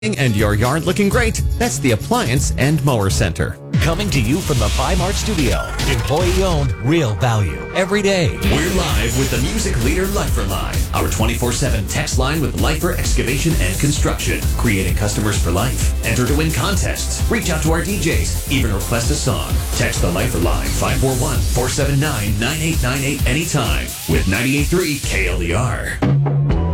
and your yard looking great. That's the Appliance and Mower Center. Coming to you from the Bi-Mart studio. Employee-owned, real value, every day. We're live with the music leader Lifer Line, our 24/7 text line with Lifer Excavation and Construction, creating customers for life. Enter to win contests. Reach out to our DJs. Even request a song. Text the Lifer Line 541-479-9898 anytime with 98.3 KLER.